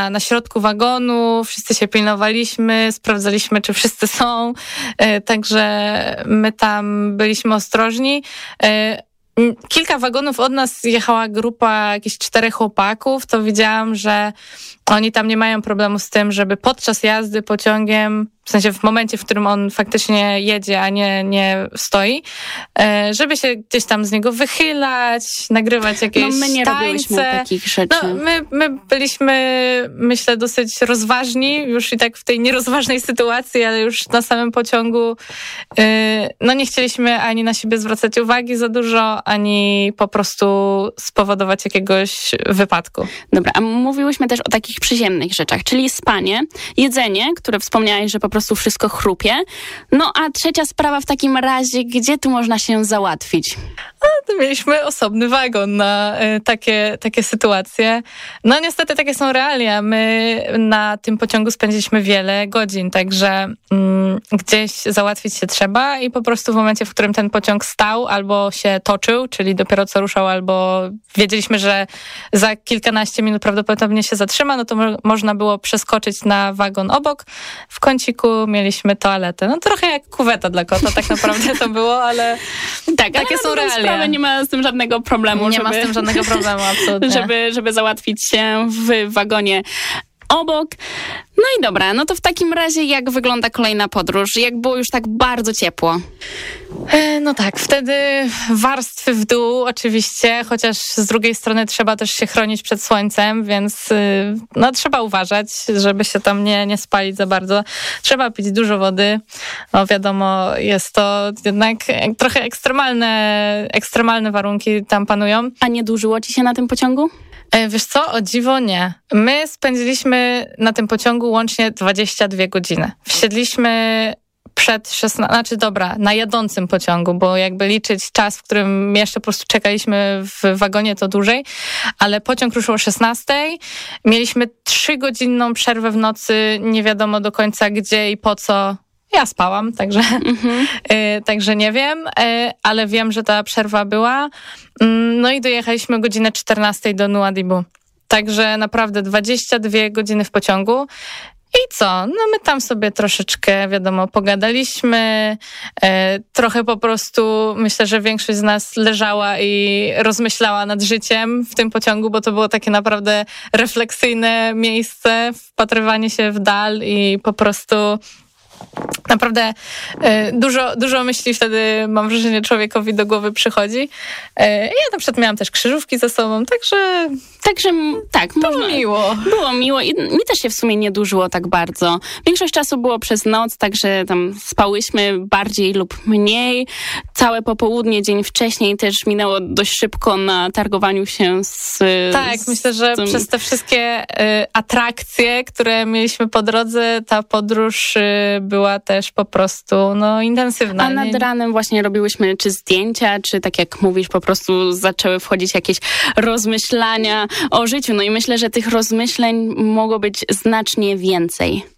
na środku wagonu, wszyscy się pilnowaliśmy, sprawdzaliśmy, czy wszyscy są, także my tam byliśmy ostrożni. Kilka wagonów od nas jechała grupa jakichś 4 chłopaków, to widziałam, że oni tam nie mają problemu z tym, żeby podczas jazdy pociągiem, w sensie w momencie, w którym on faktycznie jedzie, a nie stoi, żeby się gdzieś tam z niego wychylać, nagrywać jakieś tańce. No my nie robiłyśmy takich rzeczy. No, my byliśmy, myślę, dosyć rozważni, już i tak w tej nierozważnej sytuacji, ale już na samym pociągu nie chcieliśmy ani na siebie zwracać uwagi za dużo, ani po prostu spowodować jakiegoś wypadku. Dobra, a mówiłyśmy też o takich przyziemnych rzeczach, czyli spanie, jedzenie, które wspomniałaś, że po prostu wszystko chrupie. No a trzecia sprawa w takim razie, gdzie tu można się załatwić? To mieliśmy osobny wagon na takie sytuacje. No niestety takie są realia. My na tym pociągu spędziliśmy wiele godzin, także gdzieś załatwić się trzeba i po prostu w momencie, w którym ten pociąg stał albo się toczył, czyli dopiero co ruszał, albo wiedzieliśmy, że za kilkanaście minut prawdopodobnie się zatrzyma, no to można było przeskoczyć na wagon obok. W kąciku mieliśmy toaletę. No trochę jak kuweta dla kota tak naprawdę to było, ale tak, takie są realia. Nie ma z tym żadnego problemu. Nie ma z tym żadnego problemu, absolutnie. Żeby załatwić się w wagonie obok. No i dobra, no to w takim razie jak wygląda kolejna podróż? Jak było już tak bardzo ciepło? No tak, wtedy warstwy w dół oczywiście, chociaż z drugiej strony trzeba też się chronić przed słońcem, więc trzeba uważać, żeby się tam nie spalić za bardzo. Trzeba pić dużo wody. No wiadomo, jest to jednak trochę ekstremalne warunki tam panują. A nie dłużyło ci się na tym pociągu? Wiesz co? O dziwo nie. My spędziliśmy na tym pociągu łącznie 22 godziny. Wsiedliśmy przed 16, na jadącym pociągu, bo jakby liczyć czas, w którym jeszcze po prostu czekaliśmy w wagonie, to dłużej, ale pociąg ruszył o 16. Mieliśmy 3-godzinną przerwę w nocy, nie wiadomo do końca gdzie i po co. Ja spałam, także nie wiem, ale wiem, że ta przerwa była. No i dojechaliśmy o godzinę 14 do Nuadibu. Także naprawdę 22 godziny w pociągu. I co? No my tam sobie troszeczkę, wiadomo, pogadaliśmy. Trochę po prostu, myślę, że większość z nas leżała i rozmyślała nad życiem w tym pociągu, bo to było takie naprawdę refleksyjne miejsce, wpatrywanie się w dal i po prostu naprawdę dużo myśli wtedy, mam wrażenie, człowiekowi do głowy przychodzi. Ja na przykład miałam też krzyżówki ze sobą, także tak, było miło. Było miło i mi też się w sumie nie dłużyło tak bardzo. Większość czasu było przez noc, także tam spałyśmy bardziej lub mniej. Całe popołudnie, dzień wcześniej też minęło dość szybko na targowaniu się myślę, że przez te wszystkie atrakcje, które mieliśmy po drodze, ta podróż była też po prostu intensywna. A nad ranem właśnie robiłyśmy czy zdjęcia, czy tak jak mówisz, po prostu zaczęły wchodzić jakieś rozmyślania o życiu. No i myślę, że tych rozmyśleń mogło być znacznie więcej.